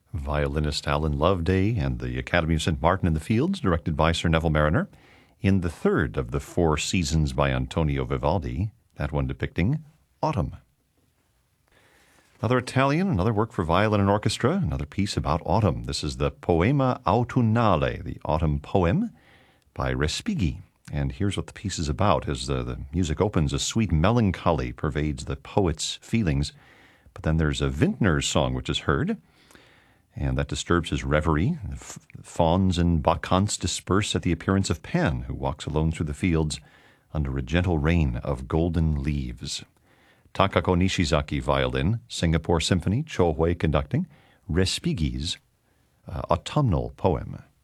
Violinist Alan Loveday and the Academy of St. Martin in the Fields, directed by Sir Neville Mariner, in the third of the Four Seasons by Antonio Vivaldi, that one depicting autumn. Another Italian, another work for violin and orchestra, another piece about autumn. This is the Poema Autunnale, the autumn poem by Respighi. And here's what the piece is about. As the music opens, a sweet melancholy pervades the poet's feelings. But then there's a vintner's song which is heard, and that disturbs his reverie. Fauns and bacchantes disperse at the appearance of Pan, who walks alone through the fields under a gentle rain of golden leaves. Takako Nishizaki, violin. Singapore Symphony, Cho Hui conducting. Respighi's autumnal poem.